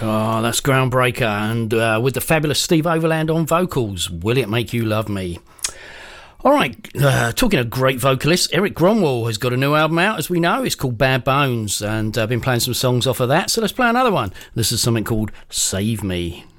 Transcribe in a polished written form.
Oh, that's groundbreaker. And with the fabulous Steve Overland on vocals, Will It Make You Love Me? All right, talking of great vocalists, Eric Gromwell has got a new album out, as we know. It's called Bad Bones, and I've been playing some songs off of that, so let's play another one. This is something called Save Me.